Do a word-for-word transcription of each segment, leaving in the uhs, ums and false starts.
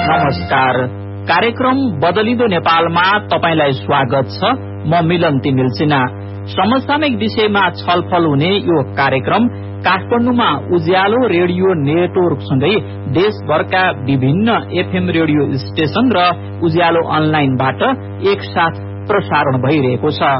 नमस्कार। कार्यक्रम बदलिदो नेपालमा तपाईलाई स्वागत छ। म मिलन तिमिल सिन्हा। समसामयिक विषयमा छलफल हुने यो कार्यक्रम काठमाडौँमा उज्यालो रेडियो नेटवर्कसँगै देशभरका विभिन्न एफएम रेडियो स्टेशन र उज्यालो अनलाइनबाट एकसाथ प्रसारण भइरहेको छ।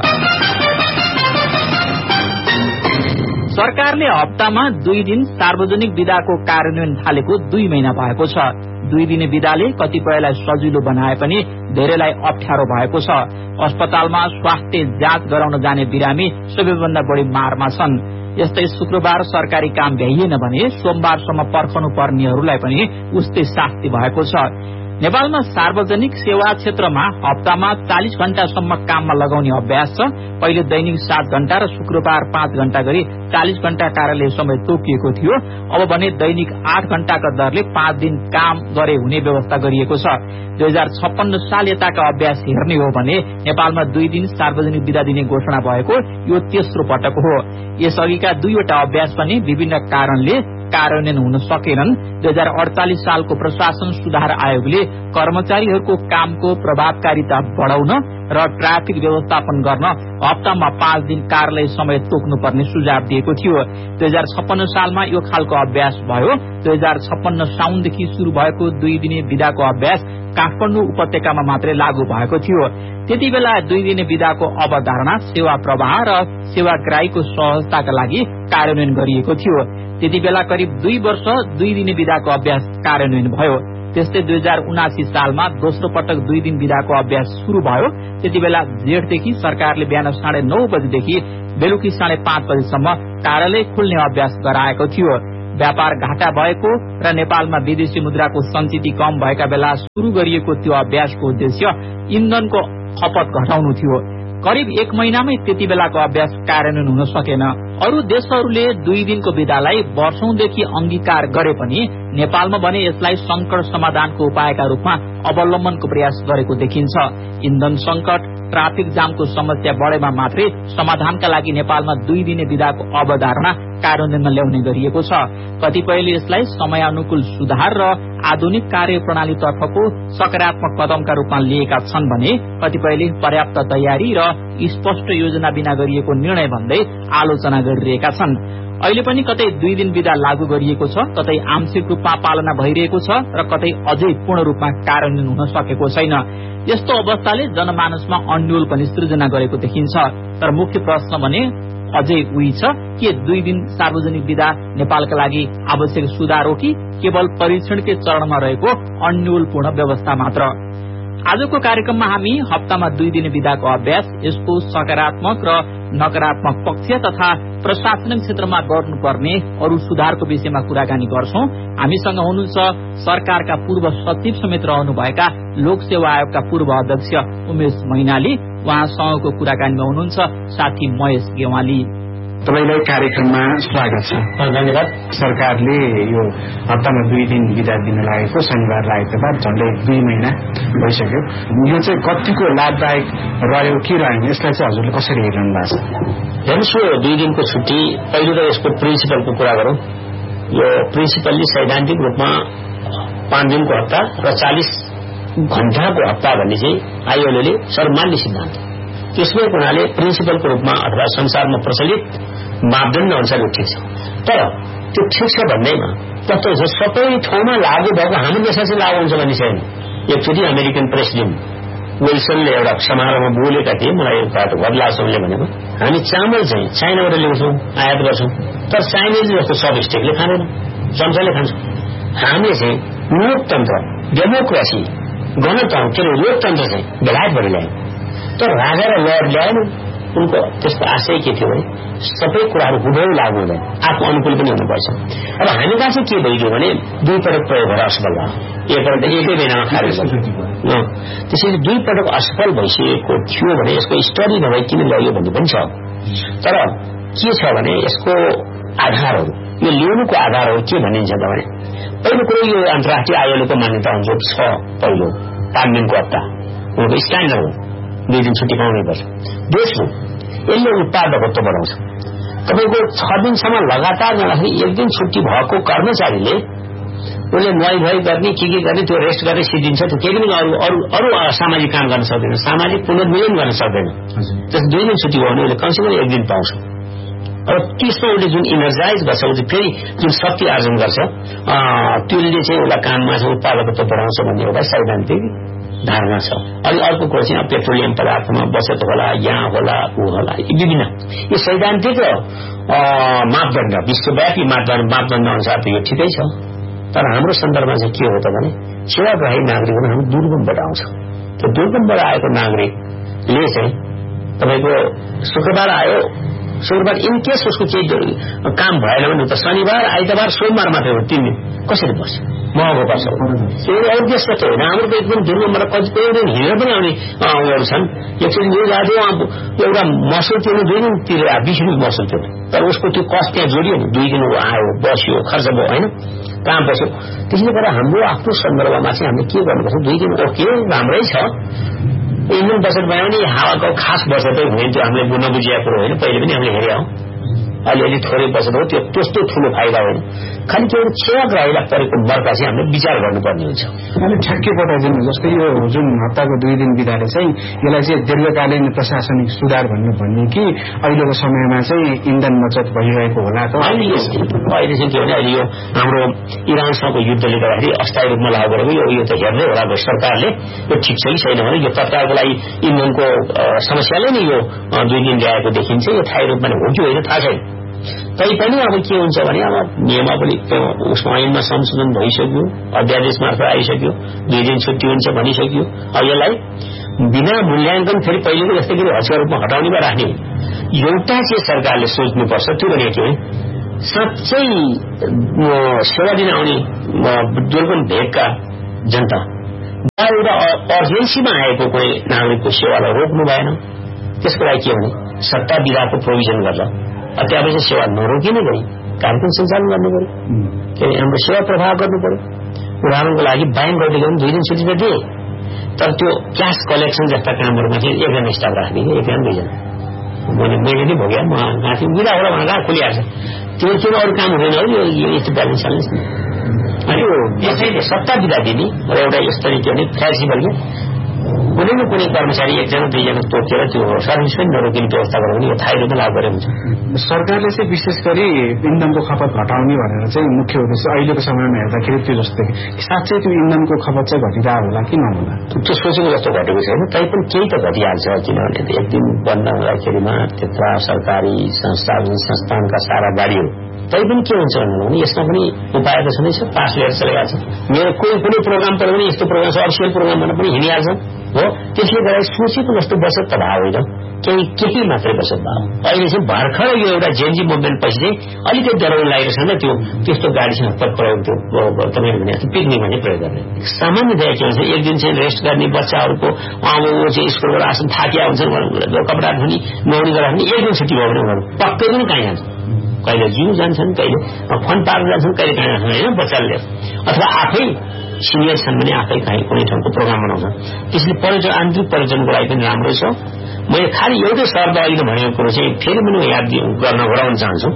सरकारले हप्तामा दुई दिन सार्वजनिक विदाको कार्यान्वयन थालेको दुई महिना भएको छ। दुई दिने विदाले कतिपयलाई सजिलो बनाए पनि धेरैलाई अप्ठ्यारो भएको छ। अस्पतालमा स्वास्थ्य जाँच गराउन जाने बिरामी सबैभन्दा बढी मारमा छन्। यस्तै शुक्रबार सरकारी काम भ्याइएन भने सोमबारसम्म पर्खनु पर्नेहरूलाई पनि उस्तै शास्ति भएको छ। नेपालमा सार्वजनिक सेवा क्षेत्रमा हप्तामा चालीस घण्टासम्म काममा लगाउने अभ्यास छ। पहिले दैनिक सात घण्टा र शुक्रबार पाँच घण्टा गरी चालीस घण्टा कार्यालय समय तोकिएको थियो। अब भने दैनिक आठ घण्टाका दरले पाँच दिन काम गरे हुने व्यवस्था गरिएको छ। दुई हजार छप्पन्न साल यताका अभ्यास हेर्ने हो भने नेपालमा दुई दिन सार्वजनिक विदा दिने घोषणा भएको यो तेस्रो पटक हो। यसअघिका दुईवटा अभ्यास पनि विभिन्न कारणले कार्यान्वयन हुन सकेनन्। दुई हजार अडचालिस सालको प्रशासन सुधार आयोगले कर्मचारीहरूको कामको प्रभावकारिता बढाउन र ट्राफिक व्यवस्थापन गर्न हप्तामा पाँच दिन कार्यालय समय तोक्नुपर्ने सुझाव दिएको थियो। दुई हजार छप्पन्न सालमा यो खालको अभ्यास भयो। दुई हजार छप्पन्न साउनदेखि शुरू भएको दुई दिने विदाको अभ्यास काठमाडौँ उपत्यकामा मात्रै लागू भएको थियो। त्यति बेला दुई दिने विदाको अवधारणा सेवा प्रवाह र सेवाग्राहीको सहजताका लागि कार्यान्वयन गरिएको थियो। त्यति बेला करिब दुई वर्ष दुई दिने विदाको अभ्यास कार्यान्वयन भयो। त्यस्तै दुई हजार उनासी सालमा दोस्रो पटक दुई दिन विदाको अभ्यास शुरू भयो। त्यति बेला जेठदेखि सरकारले बिहान साढे नौ बजेदेखि बेलुकी साढे पाँच बजेसम्म कार्यालय खुल्ने अभ्यास गराएको थियो। व्यापार घाटा भएको र नेपालमा विदेशी मुद्राको सञ्चिति कम भएका बेला शुरू गरिएको त्यो अभ्यासको उद्देश्य इन्धनको खपत घटाउनु थियो। करिब एक महिनामै त्यति बेलाको अभ्यास कार्यान्वयन हुन सकेन। अरू देशहरूले दुई दिनको विदालाई वर्षौंदेखि अंगीकार गरे पनि नेपालमा भने यसलाई संकट समाधानको उपायका रूपमा अवलम्बनको प्रयास गरेको देखिन्छ। इन्धन संकट, ट्राफिक जामको समस्या बढेमा मात्रै समाधानका लागि नेपालमा दुई दिने विदाको अवधारणा कार्यान्वयनमा ल्याउने गरिएको छ। कतिपयले यसलाई समयानुकूल सुधार र आधुनिक कार्यप्रणाली तर्फको सकारात्मक कदमका रूपमा लिएका छन् भने कतिपयले पर्याप्त तयारी र स्पष्ट योजना बिना गरिएको निर्णय भन्दै आलोचना गरिरहेका छन्। अहिले पनि कतै दुई दिन विदा लागू गरिएको छ, कतै आंशिक रूपमा पालना भइरहेको छ र कतै अझै पूर्ण रूपमा कार्यान्वयन हुन सकेको छैन। यस्तो अवस्थाले जनमानसमा अन्यल पनि सृजना गरेको देखिन्छ। तर मुख्य प्रश्न भने अझै उही छ के दुई दिन सार्वजनिक विदा नेपालका लागि आवश्यक सुधार हो कि केवल परीक्षणकै चरणमा रहेको अन्यलपूर्ण व्यवस्था मात्र। आजको कार्यक्रममा हामी हप्तामा दुई दिने विदाको अभ्यास, यसको सकारात्मक र नकारात्मक पक्ष तथा प्रशासनिक क्षेत्रमा गर्नुपर्ने अरू सुधारको विषयमा कुराकानी गर्छौं। हामीसँग हुनुहुन्छ सरकारका पूर्व सचिव समेत रहनुभएका लोकसेवा आयोगका पूर्व अध्यक्ष उमेश मैनाली। उहाँसँगको कुराकानीमा हुनुहुन्छ साथी महेश गेवाली। तपाईलाई कार्यक्रममा स्वागत छ। धन्यवाद। सरकारले यो हप्तामा दुई दिन विदा दिन लागेको शनिबार र आइतबार झण्डै दुई महिना भइसक्यो। यो चाहिँ कतिको लाभदायक रह्यो के रहेन, यसलाई चाहिँ हजुरले कसरी हेरिरहनु भएको छ? हेर्नुहोस्, यो दुई दिनको छुट्टी, पहिलो त यसको प्रिन्सिपलको कुरा गरौँ। यो प्रिन्सिपलले सैद्धान्तिक रूपमा पाँच दिनको हप्ता र चालिस घण्टाको हप्ता भन्ने चाहिँ आइएलओले सर्वमान्य सिद्धान्त, त्यसमै हुनाले प्रिन्सिपलको रूपमा अथवा संसारमा प्रचलित मापदण्ड अनुसार यो ठिक छ। तर त्यो ठिक छ भन्दैमा कस्तो छ, सबै ठाउँमा लागू भएको हाम्रो देशमा चाहिँ लागू हुन्छ भन्ने छैन। एकचोटि अमेरिकन प्रेसिडेन्ट विल्सनले एउटा समारोहमा बोलेका थिए, मलाई भरलासनले भनेको हामी चामल चाहिँ चाइनाबाट ल्याउँछौँ, आयात गर्छौँ, तर चाइनिज जस्तो सब स्टेटले खाँदैन, चम्चाले खान्छ। हामीले चाहिँ लोकतन्त्र, डेमोक्रेसी, गणतन्त्र के अरे लोकतन्त्र चाहिँ बेलायतबाट ल्यायौँ। तर राजा र लर्ड ल्याएन। उनको त्यसको आशय के थियो भने सबै कुराहरू हुँदै लागू हुँदैन, आफू अनुकूल पनि हुनुपर्छ। अब हामी कहाँ चाहिँ के भइदियो भने दुई पटक प्रयोग भएर असफल भयो, एकपल्ट एकै महिनामा खारेज भयो। त्यसैले दुई पटक असफल भइसकेको थियो भने यसको स्टडी नभई किन ल्यायो भन्ने पनि छ। तर के छ भने यसको आधारहरू, यो ल्याउनुको आधारहरू के भनिन्छ त भने पहिलो कुरो यो अन्तर्राष्ट्रिय आयोगको मान्यता अनुसार छ। पहिलो पाँच दिनको हप्ता उनको स्ट्यान्डर्ड हो, दुई दिन छुट्टी पाउनै पर्छ। दोस्रो, यसले उत्पादकत्व बढाउँछ। तपाईँको छ दिनसम्म लगातार जाँदाखेरि एक दिन छुट्टी भएको कर्मचारीले उसले नुहाई धुवाई गर्ने के के गर्ने त्यो रेस्ट गरेर सिद्धिन्छ त्यो केही पनि अरू अरू अरू सामाजिक काम गर्न सक्दैन सामाजिक पुनर्मिलन गर्न सक्दैन जस्तो दुई दिन छुट्टी भयो भने उसले कमसेकम एक दिन पाउँछ अब त्यसमा उसले जुन इनर्जाइज गर्छ उसले फेरि जुन शक्ति आर्जन गर्छ त्यसले चाहिँ उसलाई काममा चाहिँ उत्पादकत्व बढाउँछ भन्ने एउटा सैद्धान्तिक धारणा छ अनि अर्को कुरो चाहिँ पेट्रोलियम पदार्थमा बचत होला यहाँ होला ऊ होला विभिन्न यो सैद्धान्तिक मापदण्ड विश्वव्यापी मापदण्ड मापदण्ड अनुसार त यो ठिकै छ तर हाम्रो सन्दर्भमा चाहिँ के हो त भने सेवाग्राही नागरिकहरू हामी दुर्गमबाट आउँछ त्यो दुर्गमबाट आएको नागरिकले चाहिँ तपाईँको शुक्रबार आयो शुक्रबार इन केस उसको केही काम भएन भने त शनिबार आइतबार सोमबार मात्रै हो तीन दिन कसरी बस्छ महँगो पर्छ त्यो उद्देश्य त होइन हाम्रो त एकदम दुर्गमबाट कतिपय दिन हिँडेर पनि आउने उयोहरू छन् एकचोटि न्युज आयो एउटा महसुल तिर्नु दुई दिन तिरेर बिस रुपियाँ महसुल तिर्नु तर उसको त्यो कस्ट त्यहाँ जोडियो नि दुई दिन आयो बस्यो खर्च भयो होइन काम बस्यो त्यसले गर्दा हाम्रो आफ्नो सन्दर्भमा चाहिँ हामीले के गर्नुपर्छ दुई दिन ओके राम्रै छ इन्जिन बचत भयो भने हावाको खास बचतै हुने त्यो हामीले नबुझिएको कुरो होइन पहिले पनि हामीले हेरे हौं अलिअलि थोरै बचत हो त्यो त्यस्तो ठूलो फाइदा होइन खालि त्यो सेवाग्राहीलाई परेको मर्का चाहिँ हामीले विचार गर्नुपर्ने हुन्छ अनि ठ्याक्कै बताइदिनु जस्तै यो जुन हप्ताको दुई दिन बिदाले चाहिँ यसलाई चाहिँ दीर्घकालीन प्रशासनिक सुधार भन्नु भन्ने कि अहिलेको समयमा चाहिँ इन्धन बचत भइरहेको होला त अहिले अहिले चाहिँ के भने अहिले यो हाम्रो इरानसँगको युद्धले गर्दाखेरि अस्थायी रूपमा लागू गरेको यो यो त हेर्दै होला सरकारले यो ठिक छ कि छैन भने यो तत्कालको लागि इन्धनको समस्याले नै यो दुई दिन ल्याएको देखिन्छ यो थायी रूपमा हो कि होइन थाहा छैन तैपनि अब के हुन्छ भने अब नियमावली उसको ऐनमा संशोधन भइसक्यो अध्यादेश मार्फत आइसक्यो दुई दिन छुट्टी हुन्छ भनिसक्यो अब यसलाई बिना मूल्याङ्कन फेरि पहिलेको जस्तै कि हचका रूपमा हटाउने वा राख्ने एउटा चाहिँ सरकारले सोच्नुपर्छ त्यो भनेको हो साँच्चै सेवा दिन आउने दुर्गम भेगका जनता वा एउटा अर्जेन्सीमा आएको कोही नागरिकको सेवालाई रोक्नु भएन त्यसको लागि के भने सट्टा विधाको प्रोभिजन गर्छ अत्यावश्यक सेवा नरोकिने गरी कार्यक्रम सञ्चालन गर्नु पर्यो किनभने हाम्रो सेवा प्रभाव गर्नु पर्यो उदाहरणको लागि ब्याङ्कहरूले पनि दुई दिन छुट्टी दिए तर त्यो क्यास कलेक्सन जस्ता कामहरूमा चाहिँ एकजना स्टाफ राख्ने एकजना दुईजना मैले मैले नै भोग्या म गाँथी बिदा होला भनेर कहाँ खुलिहाल्छ त्यो त्यो अरू काम हुँदैन हो यो यस्तो ब्यालेन्स चालेन्स अनि यसैले सट्टा बिदा दिने र एउटा यस्तो के भने फ्लेक्सिबल के कुनै न कुनै कर्मचारी एकजना दुईजना तोकेर त्यो सर्भिस पनि नरोकिने व्यवस्था गर्यो भने यो थायी रूपमा लागू गरे हुन्छ सरकारले चाहिँ विशेष गरी इन्धनको खपत घटाउने भनेर चाहिँ मुख्य उद्देश्य अहिलेको समयमा हेर्दाखेरि त्यो जस्तो साँच्चै त्यो इन्धनको खपत चाहिँ घटिरहेको होला कि नहोला त्यो सोचेको जस्तो घटेको छैन तैपनि केही त घटिहाल्छ किनभने एक दिन बन्द हुँदाखेरिमा त्यत्रा सरकारी संस्था संस्थानका सारा गाडीहरू तैपनि के हुन्छ भने यसमा पनि उपाय त छँदैछ पास लिएर चलिरहेको छ मेरो कोही कुनै प्रोग्राम पऱ्यो भने यस्तो प्रोग्राम छ अफिसियल प्रोग्राम भनेर पनि हिँडिहाल्छ हो त्यसले गर्दा सोचेको जस्तो बचत त भाव होइन केही केही मात्रै बचत भाव अहिले चाहिँ भर्खर यो एउटा जेएनजी मुभमेन्ट पछि चाहिँ अलिकति डराउनु लागेको छ त्यो त्यस्तो गाडीसँग प्रयोग त्यो तपाईँले भने पिकनिक भन्ने प्रयोग गर्ने सामान्यतया के हुन्छ एक दिन चाहिँ रेस्ट गर्ने बच्चाहरूको अब चाहिँ स्कुलबाट आसन थाकिया हुन्छ कपडा धुने नुहाउने गर्दा एक दिन छुट्टी भयो भने उनीहरू पक्कै पनि कहीँ जान्छ कहिले जिउ जान्छन् कहिले फन पार्क जान्छन् कहिले कहीँ जान्छन् होइन बच्चाले अथवा आफै सिनियर छन् भने आफै कहीँ कुनै ठाउँको प्रोग्राम बनाउँछन् त्यसले पर्यटन आन्तरिक पर्यटनको लागि पनि राम्रो छ मैले खालि एउटै शब्द अहिले भनेको कुरो चाहिँ फेरि पनि याद गर्न गराउन चाहन्छु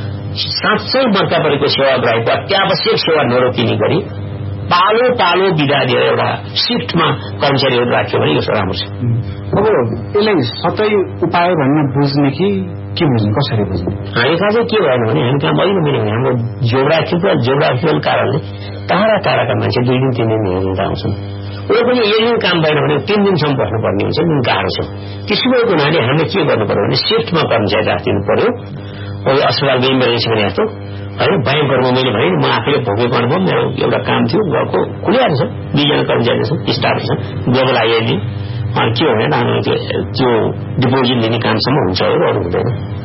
साँच्चै मर्का परेको सेवाग्राहीको अत्यावश्यक सेवा नरोकिने गरी पालो पालो बिदा दिएर एउटा सिफ्टमा कर्मचारीहरू राख्यो भने यो राम्रो छ अब यसलाई सतै उपाय भन्न बुझ्ने कि के बुझ्ने कसरी बुझ्ने हामी कहाँ चाहिँ के भएन भने हामी कहाँ मैले मैले हाम्रो जियोग्राफिकल जियोग्राफिकल कारणले टाढा टाढाका मान्छे दुई दिन तिन दिन हेरेर आउँछन् उयो पनि एक दिन काम भएन भने तिन दिनसम्म बस्नुपर्ने हुन्छ जुन गाह्रो छ त्यसो भएको हुनाले हामीले के गर्नु पर्यो भने सिफ्टमा कर्मचारी राखिदिनु पर्यो अस्पतालको इमर्जेन्सी भने जस्तो होइन ब्याङ्कहरूमा मैले भने म आफैले भोगेको अनुभव मेरो एउटा काम थियो घरको खुलिहाल्छ छ दुईजना कर्मचारी छ स्टाफ छ ग्लोबल आइएलजी के हो भने हामी त्यो डिपोजिट लिने कामसम्म हुन्छ अरू अरू हुँदैन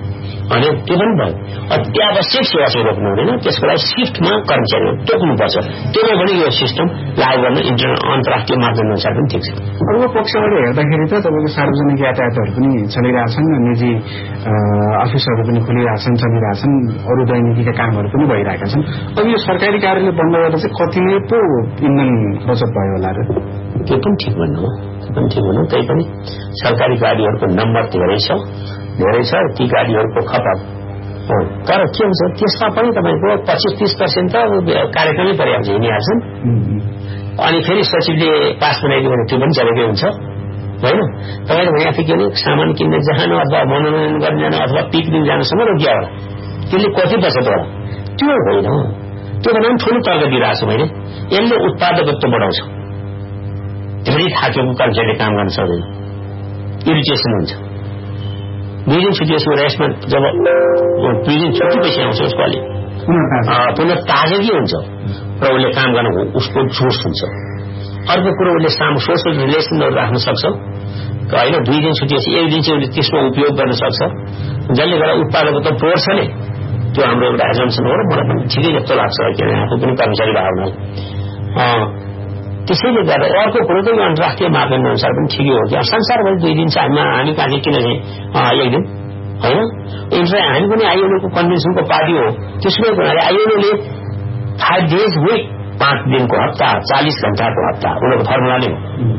अनि त्यो पनि भयो अत्यावश्यक सेवा चाहिँ रोक्नु हुँदैन त्यसको लागि सिफ्टमा कर्मचारीहरू तोक्नुपर्छ त्यो भने यो सिस्टम लागू गर्न इन्टर अन्तर्राष्ट्रिय मापदण्ड अनुसार पनि ठिक छ अर्को पक्षबाट हेर्दाखेरि त तपाईँको सार्वजनिक यातायातहरू पनि चलिरहेछन् निजी अफिसहरू पनि खुलिरहेछन् चलिरहेछन् अरू दैनिकीका कामहरू पनि भइरहेका छन् अब यो सरकारी कार्यालय बन्द गर्दा चाहिँ कति नै पो इन्धन बचत भयो होला र त्यो पनि ठिक भन्नु हो त्यो पनि ठिक भन्नु तै पनि सरकारी गाडीहरूको नम्बर धेरै छ धेरै छ ती गाडीहरूको खपत हो। तर के हुन्छ त्यसमा पनि तपाईँको पच्चिस तीस पर्सेन्ट त कार्यक्रमै पर्याप्त हिँडिहाल्छन्। अनि फेरि सचिवले पास बनाइदियो भने त्यो पनि चलेकै हुन्छ होइन। तपाईँले भने आफै के भने सामान किन्ने जान अथवा मनोरञ्जन गर्न जान अथवा पिकनिक जानसम्म रोकिया होला, त्यसले कति बचत होला? त्यो होइन, त्यो भन्दा पनि ठुलो तर्क दिइरहेको छु मैले। यसले उत्पादकत्व बढाउँछ, धेरै थाकेको कर्मचारीले काम गर्न सक्दैन, इरिटेसन हुन्छ। दुई दिन छुट्टिएपछि रेस्टमा जब दुई दिन छुट्टीपछि आउँछ उसको अलिक पुनः ताजगी हुन्छ र उसले काम गर्न उसको जोस हुन्छ। अर्को कुरो उसले सामु सोसल रिलेसनहरू राख्न सक्छ होइन। दुई दिन छुट्टिएपछि एक दिन चाहिँ उसले त्यसको उपयोग गर्न सक्छ, जसले गर्दा उत्पादकत्व बढ्छ नै। त्यो हाम्रो एउटा एजम्सन हो र मलाई पनि ठिकै जस्तो लाग्छ, किनभने आफू पनि कर्मचारी भावना। त्यसैले गर्दा अर्को कुरो त यो अन्तर्राष्ट्रिय मापदण्ड अनुसार पनि ठिकै हो कि संसारभरि दुई दिन चाहिँ हामी कहाँ किन चाहिँ एक दिन होइन। इन्ट्रा हामी पनि आइएलओको कन्भेन्सनको पार्टी हो, त्यसको हुनाले आइएलओले फाइभ डेज विक पाँच दिनको हप्ता चालिस घण्टाको हप्ता उनीहरूको फर्मुला नै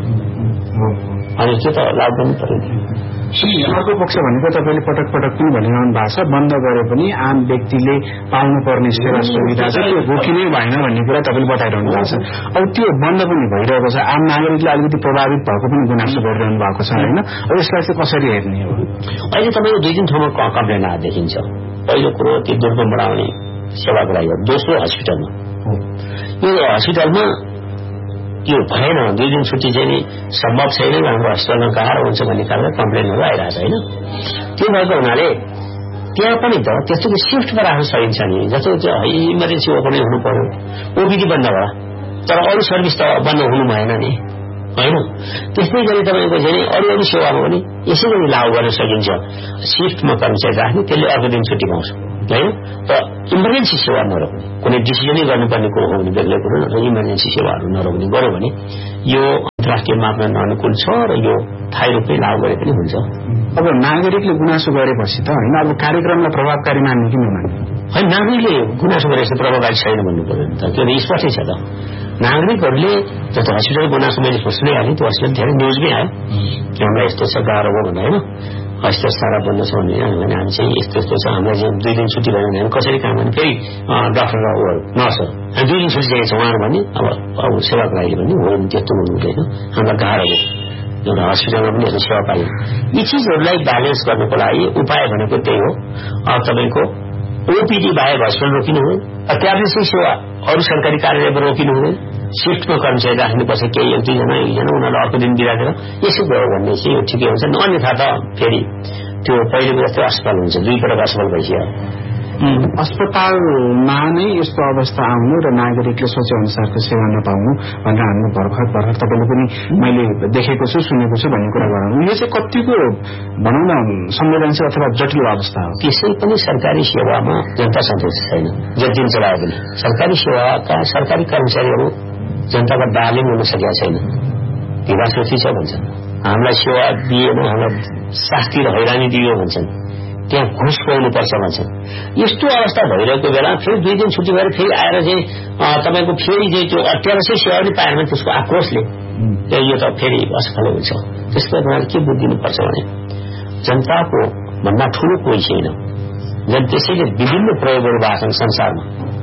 हो। अनि त्यो त लाग्दैन पर्यो। अर्को पक्ष भनेको तपाईँले पटक पटक पनि भनिरहनु भएको छ, बन्द गरे पनि आम व्यक्तिले पाउनुपर्ने सेवा सुविधा चाहिँ त्यो रोकिनै भएन भन्ने कुरा तपाईँले बताइरहनु भएको छ। अब त्यो बन्द पनि भइरहेको छ, आम नागरिकले अलिकति प्रभावित भएको पनि गुनासो गरिरहनु भएको छ होइन। अब यसलाई चाहिँ कसरी हेर्ने हो? अहिले तपाईँको दुई दिन ठाउँमा कम्प्लेन आएर देखिन्छ। पहिलो कुरो त्यो दुर्गम बढाउने सेवाको लागि हो, दोस्रो हस्पिटलमा। यो हस्पिटलमा त्यो भएन, दुई दिन छुट्टी चाहिँ सम्भव छैन, हाम्रो हस्पिटलमा गाह्रो हुन्छ भन्ने कारणले कम्प्लेनहरू आइरहेको छ होइन। त्यो भएको हुनाले त्यहाँ पनि त त्यस्तो सिफ्टमा राख्न सकिन्छ नि, जस्तो त्यो इमर्जेन्सी ओपनै हुनु पर्यो, ओपिडी बन्द भयो तर अरू सर्भिस त बन्द हुनु भएन नि होइन। त्यस्तै गरी तपाईँको चाहिँ अरू अरू सेवामा पनि यसै गरी लागू गर्न सकिन्छ। सिफ्टमा कर्मचारी राख्ने, त्यसले अर्को दिन छुट्टी पाउँछ होइन। र इमर्जेन्सी सेवा नरोक्ने, कुनै डिसिजनै गर्नुपर्ने कुरो हो भने बेग्लै कुरो, र इमर्जेन्सी सेवाहरू नरोक्ने गर्यो भने यो अन्तर्राष्ट्रिय मापदण्ड अनुकूल छ र यो थाहै रूपमै लागू गरे पनि हुन्छ। अब नागरिकले गुनासो गरेपछि त होइन, अब कार्यक्रमलाई प्रभावकारी मान्ने कि नमान्ने होइन। नागरिकले गुनासो गरेपछि प्रभावकारी छैन भन्नु पर्यो नि त, त्यो स्पष्टै छ त। नागरिकहरूले जस्तो हस्पिटल गुनासो मैले सुनिहालेँ, त्यो हस्पिटल धेरै न्युजमै आयो कि हामीलाई यस्तो छ गाह्रो भयो भन्दा होइन। हस्पिटल सारा बन्द छ भने हामी चाहिँ यस्तो यस्तो छ, हामीलाई चाहिँ दुई दिन छुट्टी भयो भने हामी कसरी काम गर्ने, फेरि डाक्टर र नर्सहरू हामी दुई दिन छुट्टी चाहिएको छ उहाँहरू भने अब अब सेवाको लागि भने हो त्यस्तो भन्नु हुँदैन, हामीलाई गाह्रो भयो। एउटा हस्पिटलमा पनि यस्तो सेवा पाइयो। यी चिजहरूलाई ब्यालेन्स गर्नको लागि उपाय भनेको त्यही हो। तपाईँको ओपिडी बाहेक हस्पिटल रोकिनु हुँदैन, ट्याब्लेट सेवा अरू सरकारी कार्यालयमा रोकिनु हुँदैन, सिफ्टमा कर्मचारी राख्नुपर्छ, केही एक दुईजना एकजना उनीहरूलाई अर्को दिन बिराएर यसो गयो भने चाहिँ यो ठिकै हुन्छ। अन्यथा त फेरि त्यो पहिलेको जस्तै अस्पताल हुन्छ, दुई पटक अस्पताल भइसक्यो। अस्पतालमा नै यस्तो अवस्था आउनु र नागरिकले सोचे अनुसारको सेवा नपाउनु भनेर हाम्रो भर्खर भर्खर तपाईँले पनि मैले देखेको छु सुनेको छु भन्ने कुरा गराउनु, यो चाहिँ कतिको भनौँ न संवेदनशील अथवा जटिल अवस्था हो। त्यसै पनि सरकारी सेवामा जनता सन्तुष्ट छैन, जति दिन चलायो पनि सरकारी सेवाका सरकारी कर्मचारीहरू जनताको डार्लिङ हुन सकेका छैन, धिरासोची छ भन्छन्। हामीलाई सेवा दिएन, हामीलाई शास्ति र हैरानी दियो भन्छन्, त्यहाँ घुस पाउनुपर्छ भन्छन्। यस्तो अवस्था भइरहेको बेला फेरि दुई दिन छुट्टी भएर फेरि आएर चाहिँ तपाईँको फेरि चाहिँ त्यो अत्यावश्यक सेवा पनि पाएन भने त्यसको आक्रोशले यो त फेरि असफल हुन्छ। त्यसको कारण के बुझिदिनुपर्छ भने जनताको भन्दा ठुलो कोही छैन, जन त्यसैले विभिन्न प्रयोगहरू भएको छन् संसारमा।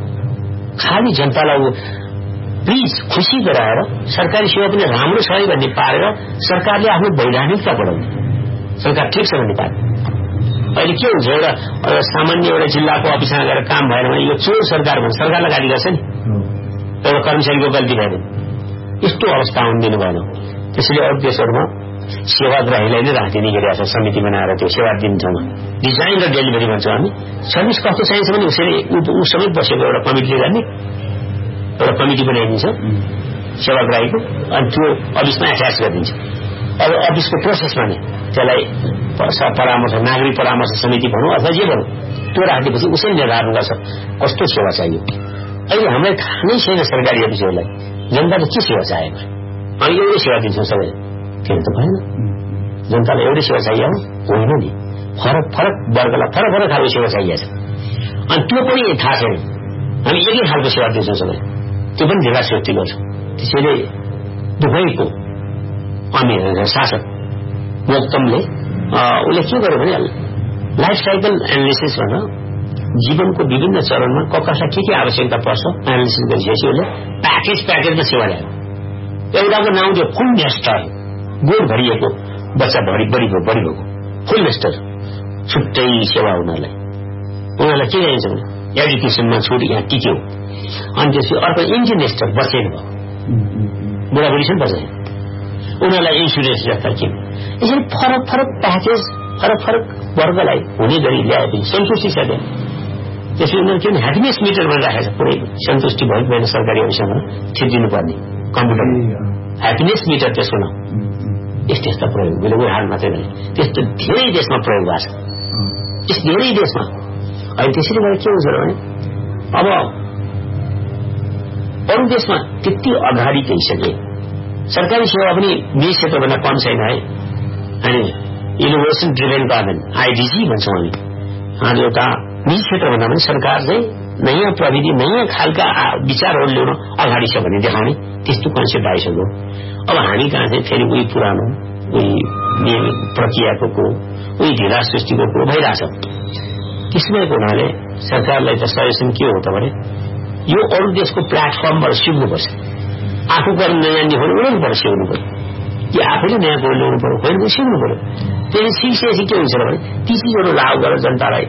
खालि जनतालाई प्लिज खुसी गराएर सरकारी सेवा पनि राम्रो छ है भन्ने पारेर सरकारले आफ्नो वैधानिकता बढाउने, सरकार ठिक छ भन्ने पारे। अहिले के हुन्छ, एउटा सामान्य एउटा जिल्लाको अफिसमा गएर काम भएन भने यो चोर सरकार भन्छ, सरकारलाई गाली गर्छ नि, एउटा कर्मचारीको गल्ती भएन। यस्तो अवस्था आउनु दिनु भएन। त्यसैले अरू देशहरूमा सेवाग्राहीलाई नै राखिदिने गरिरहेको छ, समिति बनाएर त्यो सेवा दिने ठाउँमा डिजाइन र डेलिभरी भन्छौँ हामी। सर्भिस कस्तो चाहिन्छ भने उसैले ऊ समेत बसेको एउटा कमिटीले गर्ने एउटा कमिटी बनाइदिन्छ सेवाग्राहीको, अनि त्यो अफिसमा एट्याच गरिदिन्छ। अब अफिसको प्रोसेसमा नै त्यसलाई परामर्श नागरिक परामर्श समिति भनौँ अथवा जे भनौँ त्यो राखिदिएपछि उसैले निर्धारण गर्छ कस्तो सेवा चाहियो। अहिले हामीलाई थाहा नै छैन सरकारी अफिसहरूलाई जनताले के सेवा चाहेको, अनि एउटै सेवा दिन्छौँ सबै, त्यो त भएन। जनतालाई एउटै सेवा चाहियो होइन नि, फरक फरक वर्गलाई फरक फरक खालको सेवा चाहिएको छ, अनि त्यो पनि थाहा छैन। हामी एकै खालको सेवा दिन्छौँ सबै, त्यो पनि ढिला सेफ्टी गर्छौँ। त्यसैले दुबईको अमिर शासक मोक्तमले उसले के गर्यो भने लाइफ साइकल एनालिसिस भनेर जीवनको विभिन्न चरणमा कसलाई के के आवश्यकता पर्छ एनालिसिस गरिसकेपछि उसले प्याकेज प्याकेजमा सेवा ल्यायो। एउटाको नाउँ थियो फुल नेस्टर, गोड भरिएको बच्चा भरि बढी बढी भएको फुल नेस्टर, छुट्टै सेवा उनीहरूलाई उनीहरूलाई के चाहिन्छ भने एजुकेसनमा छुट यहाँ टिक्यो। अनि त्यसपछि अर्को इन्जिन नेस्टर बचेको भयो, बुढाबुढीसम्म बचायो, उनीहरूलाई इन्सुरेन्स जस्ता के यसरी फरक फरक प्याकेज फरक फरक वर्गलाई हुने गरी ल्याएपछि सन्तुष्टि छ त्यहाँ। त्यसपछि उनीहरू के ह्याप्पिनेस मिटरमा राखेको छ, पुरै सन्तुष्टि भएको भएन सरकारी अफिसमा थिचिदिनुपर्ने कम्प्युटर ह्याप्पिनेस मिटर त्यसको नाम। यस्तो यस्ता प्रयोग मैले उदाहरण मात्रै भने त्यस्तो धेरै देशमा प्रयोग भएको छ, यस धेरै देशमा। अहिले त्यसरी मलाई के हुन्छ भने अब अरू देशमा त्यति अगाडि गइसके सरकारी सेवा पनि निजी क्षेत्रभन्दा कम छैन है। अनि इनोभेसन ड्रिभन गभर्मेन्ट आइडिजी भन्छौँ हामी। आज एउटा निजी क्षेत्रभन्दा पनि सरकार चाहिँ नयाँ प्रविधि नयाँ खालका विचारहरू ल्याउन अगाडि छ भन्ने देखाउने त्यस्तो कन्सेप्ट आइसक्यो। अब हामी कहाँ चाहिँ फेरि उही पुरानो उही प्रक्रियाको को उही ढिला सृष्टिको कुरो भइरहेछ। त्यसमै हुनाले सरकारलाई त सजेसन के हो त भने यो अरू देशको प्लेटफर्मबाट सिक्नुपर्छ। आफू गर्न नजान्ने हो भने उनीहरूबाट सिक्नु पर्यो कि आफैले नयाँ कुरो ल्याउनु पर्यो, होइन सिक्नु पर्यो। त्यसले सिक्सेपछि के हुन्छ भने ती चिजहरू लागू गरेर जनतालाई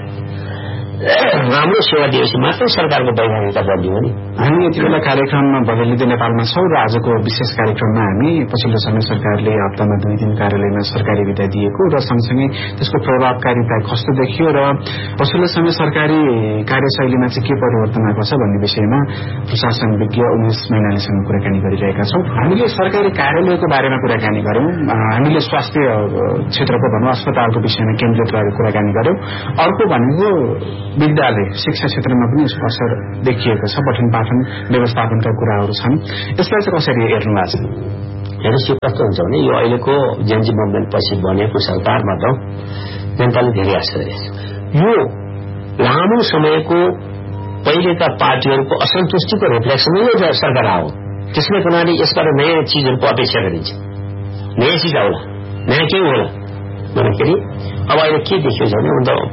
राम्रो सेवा दिएपछि मात्रै सरकारको वैधानिकता बढ्यो नि। हामी यति बेला कार्यक्रममा बदलिँदै नेपालमा छौँ र आजको विशेष कार्यक्रममा हामी पछिल्लो समय सरकारले हप्तामा दुई दिन कार्यालयमा सरकारी विदा दिएको र सँगसँगै त्यसको प्रभावकारिता कस्तो देखियो र पछिल्लो समय सरकारी कार्यशैलीमा चाहिँ के परिवर्तन आएको छ भन्ने विषयमा प्रशासन विज्ञ उमेश मैनालीसँग कुराकानी गरिरहेका छौँ। हामीले सरकारी कार्यालयको बारेमा कुराकानी गर्यौं, हामीले स्वास्थ्य क्षेत्रको भनौँ अस्पतालको विषयमा केन्द्रित रहेर कुराकानी गर्यौं। अर्को भनेको विद्यालय शिक्षा क्षेत्रमा पनि यसको असर देखिएको छ, पठन पाठन व्यवस्थापनका कुराहरू छन्। यसलाई चाहिँ कसरी हेर्नु भएको छ? हेर्नुहोस् यो कस्तो हुन्छ भने यो अहिलेको जेनजी मुभमेन्ट पछि बनेको सरकारबाट जनताले धेरै आशा गरेको छ। यो लामो समयको पहिलेका पार्टीहरूको असन्तुष्टिको रिफ्लेक्सन यो सरकार आयो। त्यसमै कुराले यसबाट नयाँ चिजहरूको अपेक्षा गरिन्छ, नयाँ चिज आउला, नयाँ के होला भन्दाखेरि अब अहिले के देखियो भने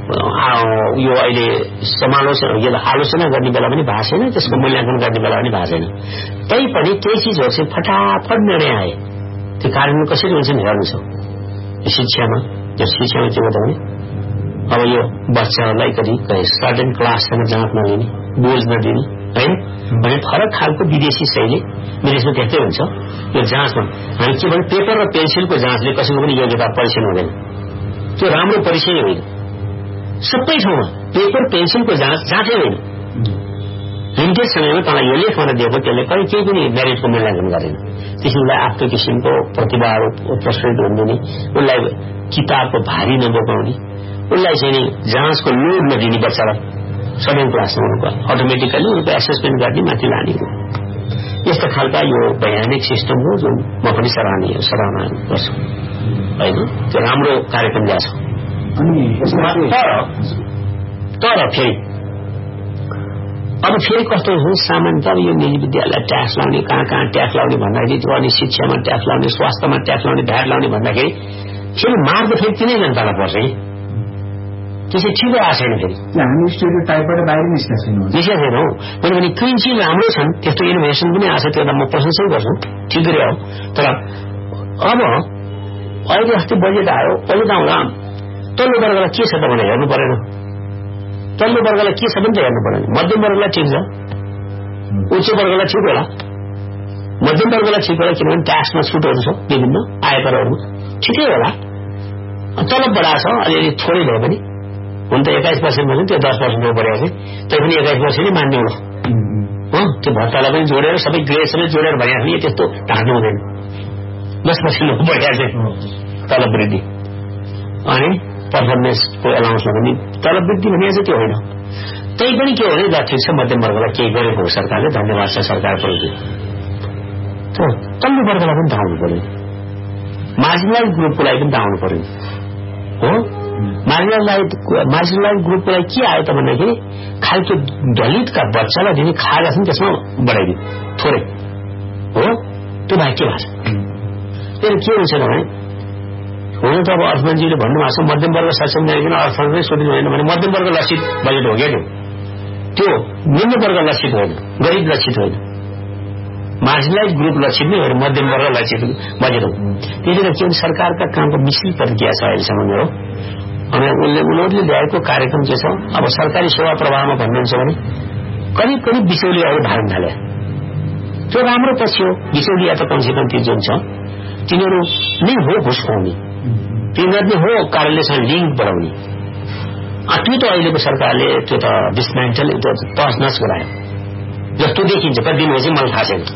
यो अहिले समालोचना यो आलोचना गर्ने बेला पनि भएको छैन, त्यसको मूल्याङ्कन गर्ने बेला पनि भएको छैन। तैपनि केही चिजहरू चाहिँ फटाफट निर्णय आए, त्यो कार्यान्वयन कसरी हुन्छ नि हेर्नु छ। शिक्षामा यो शिक्षामा के भन्दा भने अब यो बच्चाहरूलाई कति सर्टेन क्लाससँग जाँच नलिने, बोझ नदिने होइन भने फरक खालको विदेशी शैली विदेशमा त्यस्तै हुन्छ। यो जाँचमा हामी के भने पेपर र पेन्सिलको जाँचले कसैको पनि योग्यता परीक्षण हुँदैन, त्यो राम्रो परिचय होइन। सबै ठाउँमा पेपर पेन्सिलको जाँच जाँचै होइन। लिमिटेड समयमा तँलाई यो लेख भनेर दिएको त्यसले कहीँ केही पनि मेरिटको मूल्याङ्कन गरेन। त्यसले उसलाई आफ्नो किसिमको प्रतिभाहरू प्रस्तुत हुँदैन, उसलाई किताबको भारी नबोकाउने, उसलाई चाहिँ जाँचको लोड नदिने बच्चालाई सेभेन क्लासमा उनको अटोमेटिकली उनको एसेसमेन्ट गर्ने माथि लाने हो। यस्तो खालका यो वैज्ञानिक सिस्टम हो जुन म पनि सराहनीय सराहना गर्छु होइन। त्यो राम्रो कार्यक्रम ल्याएको छ। तर फेरि अब फेरि कस्तो हुन्छ सामान्यत यो निजी विद्यालय ट्याक्स लाउने, कहाँ कहाँ ट्याक्स लाउने भन्दाखेरि त्यो अनि शिक्षामा ट्याक्स लाउने, स्वास्थ्यमा ट्याक्स लाउने, भ्याट लाउने भन्दाखेरि फेरि मार्ग फेरि तिनै जनतालाई पर्छ कि त्यसै ठिक आएको छैन। फेरि हामी स्टुडियो टाइपबाट बाहिर निस्केका छैनौँ निस्केका छैनौँ किनभने केही चिज राम्रो छन्, त्यस्तो इनोभेसन पनि आएको छ, त्यो त म प्रशंसै गर्छु, ठिकै हो। तर अब अहिले अस्ति बजेट आयो, बजेट आउँदा तल्लो वर्गलाई के छ त भनेर हेर्नु परेन, तल्लो वर्गलाई के छ पनि त हेर्नु परेन। मध्यम वर्गलाई ठिक छ, उच्च वर्गलाई ठिक होला, मध्यम वर्गलाई ठिक होला किनभने ट्याक्समा छुटहरू छ विभिन्न आयकरहरूमा ठिकै होला। तलब बढाएको छ अलिअलि थोरै भए पनि, हुन त एक्काइस पर्सेन्ट भन्छ त्यो दस पर्सेन्ट बढेको चाहिँ तै पनि एक्काइस पर्सेन्ट मान्ने होला हो। त्यो भत्तालाई पनि जोडेर सबै ग्रेड सबै जोडेर भने पनि त्यस्तो ढाँट्नु हुँदैन। दस पर्सेन्ट बढिया चाहिँ तलब वृद्धि अनि पर्फर्मेन्सको एलाउन्समा पनि तलब वृद्धि भने चाहिँ त्यो होइन। तै पनि के हो भने ठिक छ मध्यम वर्गलाई केही गरेको हो सरकारले, धन्यवाद छ सरकारप्रति। तल्लो वर्गलाई पनि धाउनु पर्यो, मार्जिनलाइज ग्रुपको लागि पनि धाउनु पर्यो हो। मार्जिनलाइज मार्जिनलाइज ग्रुपको लागि के आयो त भन्दाखेरि खालको दलितका बच्चालाई दिने खाजा छन् त्यसमा बढाइदियो थोरै हो। त्यो भाइ के भएको छ त्यसले के हुन्छ भने हुन त अब अर्थमन्त्रीले भन्नुभएको छ मध्यम वर्ग सक्षम गरिकन अर्थमन्त्री सोधिनु होइन भने मध्यम वर्ग लक्षित बजेट हो क्या त्यो त्यो निम्न वर्ग लक्षित होइन, गरिब लक्षित होइन, मार्जिनलाइज ग्रुप लक्षित नै होइन, मध्यम वर्ग लक्षित बजेट हो। त्यसले गर्दा के भने सरकारका कामको मिश्रित प्रतिक्रिया छ अहिलेसम्म मेरो। अनि उसले उनीहरूले ल्याएको कार्यक्रम के छ, अब सरकारी सेवा प्रवाहमा भन्नुहुन्छ भने करिब करिब बिचौलियाहरू भाग्न थाले। त्यो राम्रो पक्ष हो, बिचौलिया त कमसे कम त्यो जुन छ तिनीहरू नै हो घुस खुवाउने, तिनीहरू नै हो कार्यालयसँग लिङ्क बढाउने। त्यो त अहिलेको सरकारले त्यो त डिसमेन्टल तसनस गरायो जस्तो देखिन्छ। कति दिन भएपछि मलाई थाहा छैन।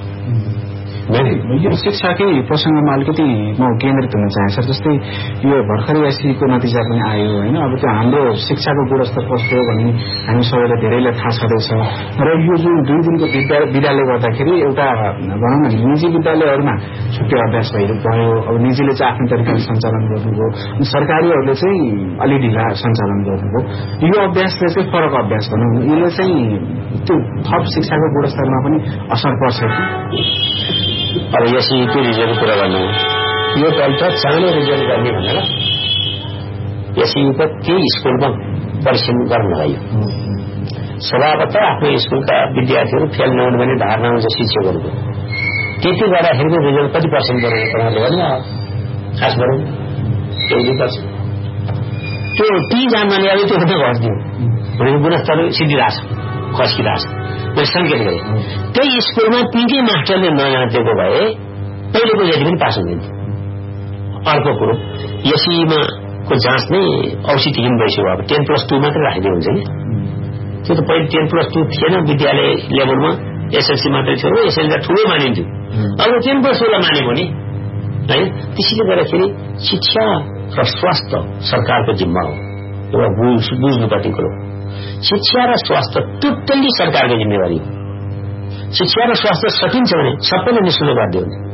यो शिक्षाकै प्रसङ्गमा अलिकति म केन्द्रित हुन चाहे सर। जस्तै यो भर्खरै एससीको नतिजा पनि आयो होइन, अब त्यो हाम्रो शिक्षाको गुणस्तर कस्तो हो भन्ने हामी सबैलाई धेरैलाई थाहा छँदैछ। र यो जुन दुई दिनको विद्यालय गर्दाखेरि एउटा भनौँ न निजी विद्यालयहरूमा छुट्टै अभ्यास भयो, अब निजीले चाहिँ आफ्नो तरिकाले सञ्चालन गर्नुभयो, सरकारीहरूले चाहिँ अलि ढिला सञ्चालन गर्नुभयो। यो अभ्यासले चाहिँ फरक अभ्यास भनौँ न, यसले चाहिँ त्यो थप शिक्षाको गुणस्तरमा पनि असर पर्छ कि? अब यसरी त्यो रिजल्ट कुरा गर्नु यो पल्ट चाँडो रिजल्ट गर्ने भनेर यसैको त्यही स्कुलमा परिश्रम गर्न लगायो। स्वभावतः आफ्नो स्कुलका विद्यार्थीहरू फेल नहुने भने धारणा हुन्छ शिक्षकहरूको। त्यति गर्दाखेरिको रिजल्ट कति पर्सेन्ट बढाउने तपाईँले भने खास गरौँ एक दुई पर्सेन्ट त्यो ती जान्नाले अब त्यो हुँदा घट्दियो भनेको गुणस्तर सिद्धिरहेछ, खस्किरहेछ। मैले सङ्केत गरेँ त्यही स्कुलमा तिनकै मास्टरले नजानेको भए पहिलेको जति पनि पास हुँदैन। अर्को कुरो एसईमा को जाँच नै औसीदेखि भइसक्यो, अब टेन प्लस टू मात्रै राखिदियो हुन्छ कि त्यो त पहिले टेन प्लस टू थिएन विद्यालय लेभलमा, एसएलसी मात्रै थियो, एसएलसी ठुलो मानिन्थ्यो। अब टेन प्लस टूलाई माने पनि है। त्यसैले गर्दाखेरि शिक्षा र स्वास्थ्य सरकारको जिम्मा हो, एउटा बुझ्नुपर्ने कुरो। शिक्षा र स्वास्थ्य टोटल्ली सरकारको जिम्मेवारी हो। शिक्षा र स्वास्थ्य सकिन्छ भने सबैले निशुल्क गरिदियो भने